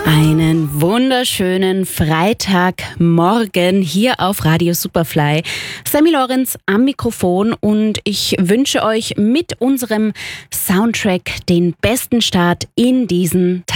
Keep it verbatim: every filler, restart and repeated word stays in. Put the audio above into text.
Einen wunderschönen Freitagmorgen hier auf Radio Superfly. Sammy Lorenz am Mikrofon und ich wünsche euch mit unserem Soundtrack den besten Start in diesen Tag.